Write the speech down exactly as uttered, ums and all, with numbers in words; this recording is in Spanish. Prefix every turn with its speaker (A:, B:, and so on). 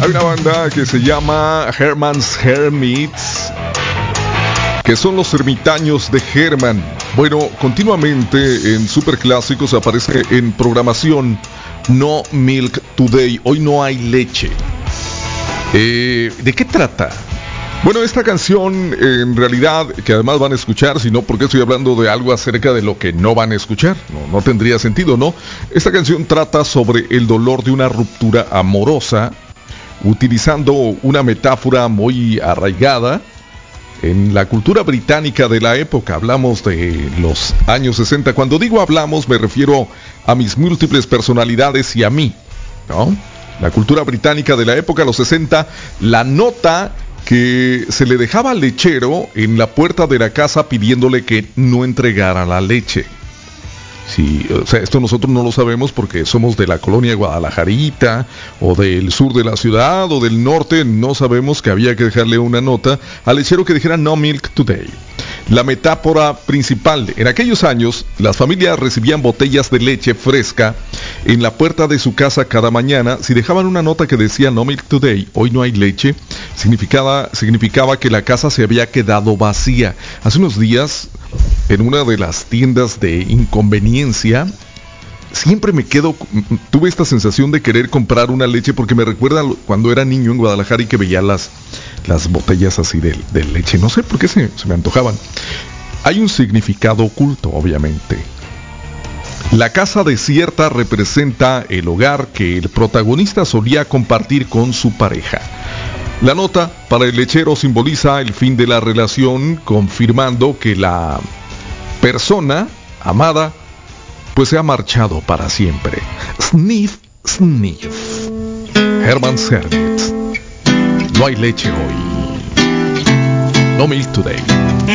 A: Hay una banda que se llama Herman's Hermits, que son los ermitaños de Herman. Bueno, continuamente en Superclásicos aparece en programación No Milk Today. Hoy no hay leche. Eh, ¿De qué trata? Bueno, esta canción en realidad, que además van a escuchar, si no, ¿por qué estoy hablando de algo acerca de lo que no van a escuchar? No, no tendría sentido, ¿no? Esta canción trata sobre el dolor de una ruptura amorosa, utilizando una metáfora muy arraigada en la cultura británica de la época. Hablamos de los años sesenta. Cuando digo hablamos, me refiero a mis múltiples personalidades y a mí, ¿no? La cultura británica de la época, los sesenta, la nota que se le dejaba al lechero en la puerta de la casa pidiéndole que no entregara la leche. Sí, o sea, esto nosotros no lo sabemos porque somos de la colonia Guadalajarita o del sur de la ciudad o del norte. No sabemos que había que dejarle una nota al lechero que dijera No Milk Today. La metáfora principal: en aquellos años las familias recibían botellas de leche fresca en la puerta de su casa cada mañana. Si dejaban una nota que decía No Milk Today, hoy no hay leche, significaba, significaba que la casa se había quedado vacía. Hace unos días, en una de las tiendas de inconveniencia, siempre me quedo, tuve esta sensación de querer comprar una leche porque me recuerda cuando era niño en Guadalajara y que veía las, las botellas así de, de leche. No sé por qué se, se me antojaban. Hay un significado oculto, obviamente. La casa desierta representa el hogar que el protagonista solía compartir con su pareja. La nota para el lechero simboliza el fin de la relación, confirmando que la persona amada pues se ha marchado para siempre. Sniff, sniff. Herman's Hermits. No hay leche hoy. No Milk Today.